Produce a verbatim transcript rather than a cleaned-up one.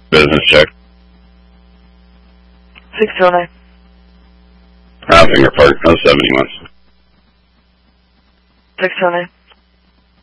Business check. six oh nine. Uh, finger part. Oh, seventy months. six oh nine.